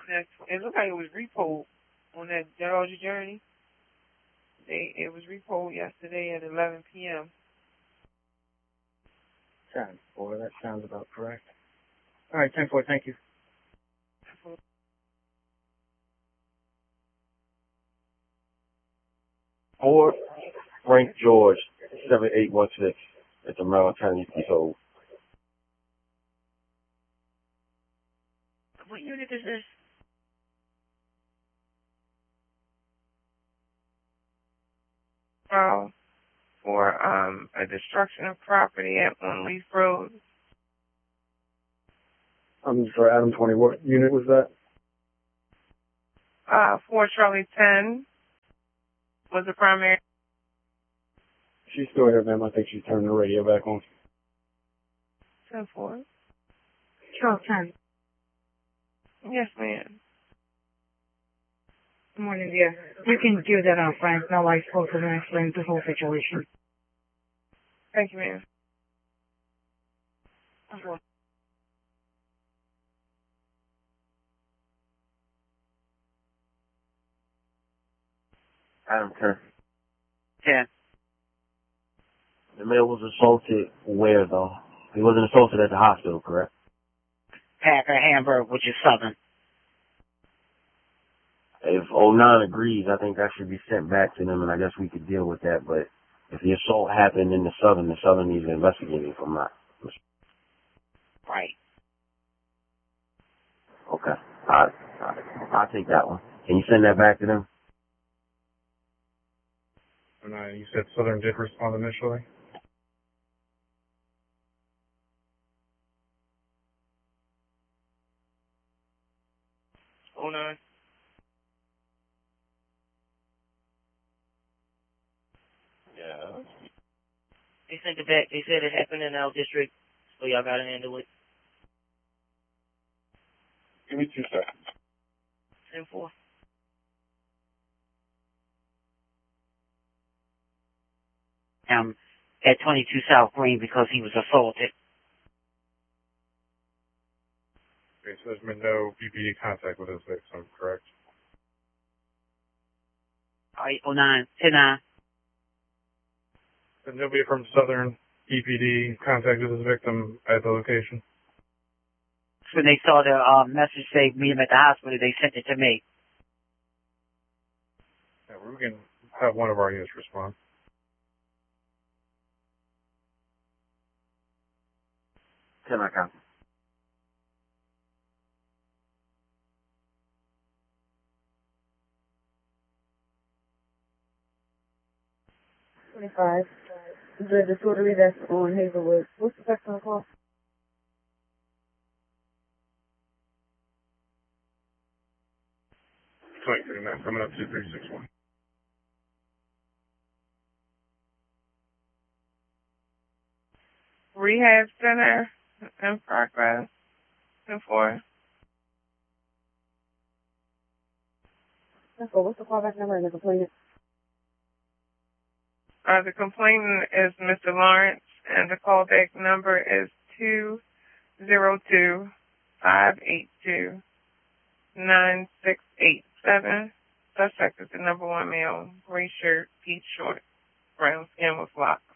It looked like it was repoed on that Georgia journey. It was repoed yesterday at 11 p.m. 10-4, that sounds about correct. All right, 10-4, thank you. Ford Frank George 7816 at the Maryland County Police. What unit is this? For a destruction of property at One Leaf Road. I'm sorry, Adam 20, what unit was that? 4 Charlie 10 was the primary. She's still here, ma'am. I think she's turning the radio back on. 10-4. Charles 10. Yes, ma'am. Good morning, dear. You can do that on Frank. No, I spoke to him and explained the whole situation. Thank you, ma'am. Adam 10. 10. The male was assaulted where, though? He wasn't assaulted at the hospital, correct? Packer, Hamburg, which is Southern. If 09 agrees, I think that should be sent back to them, and I guess we could deal with that. But if the assault happened in the Southern needs to investigate it, if I'm not mistaken. Right. Okay. I'll take that one. Can you send that back to them? And you said Southern did respond initially? Oh, no. Yeah. They sent it back. They said it happened in our district, so y'all gotta handle it. Give me 2 seconds. 10-4. At 22 South Green because he was assaulted. Okay, so there's been no PPD contact with this victim, correct? All right, 09, 10-9. Did nobody from Southern EPD contacted this victim at the location? When they saw the message say meet him at the hospital, they sent it to me. Yeah, we can have one of our units respond. Can I count? The disorderly that's on Hazelwood. What's the text on the call? Coming up 2361. Rehab Center in progress. 10-4. What's the callback number and the complainant? The complainant is Mr. Lawrence, and the callback number is 202-582-9687. Suspect is the #1 male, gray shirt, peach short, brown skin with locks.